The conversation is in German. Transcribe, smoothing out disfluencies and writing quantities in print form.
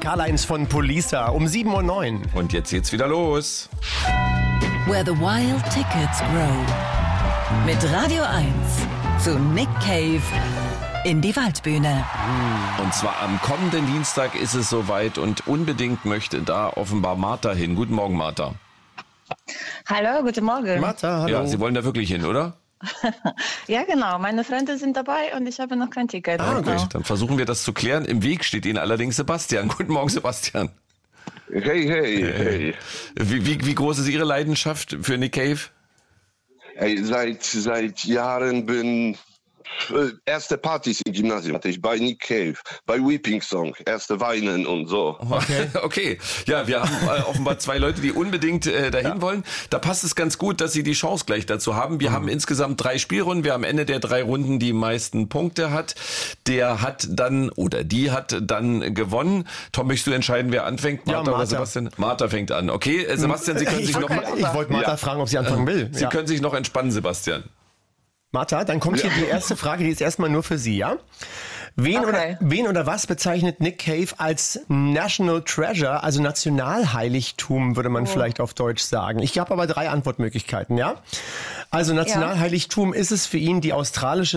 Karl-Heinz von Polisa um 7:09 Uhr. Und jetzt geht's wieder los. Where the Wild Tickets Grow. Mit Radio 1 zu Nick Cave in die Waldbühne. Und zwar am kommenden Dienstag ist es soweit und unbedingt möchte da offenbar Martha hin. Guten Morgen, Martha. Hallo, guten Morgen. Martha, hallo. Ja, Sie wollen da wirklich hin, oder? Ja, genau. Meine Freunde sind dabei und ich habe noch kein Ticket. Okay, dann versuchen wir das zu klären. Im Weg steht Ihnen allerdings Sebastian. Guten Morgen, Sebastian. Hey. Wie groß ist Ihre Leidenschaft für Nick Cave? Hey, seit Jahren bin erste Partys im Gymnasium hatte ich bei Nick Cave, bei Weeping Song, erste Weinen und so. Okay. Ja, wir haben offenbar zwei Leute, die unbedingt dahin wollen. Da passt es ganz gut, dass Sie die Chance gleich dazu haben. Wir haben insgesamt 3 Spielrunden. Wer am Ende der 3 Runden die meisten Punkte hat, der hat dann oder die hat dann gewonnen. Tom, möchtest du entscheiden, wer anfängt? Martha oder Sebastian? Martha fängt an. Okay, Sebastian, Sie können sich noch... Ich wollte Martha fragen, ob sie anfangen will. Sie können sich noch entspannen, Sebastian. Martha, dann kommt hier die erste Frage, die ist erstmal nur für Sie, ja? Wen oder was bezeichnet Nick Cave als National Treasure, also Nationalheiligtum, würde man vielleicht auf Deutsch sagen? Ich habe aber 3 Antwortmöglichkeiten, ja? Also Nationalheiligtum ist es für ihn die australische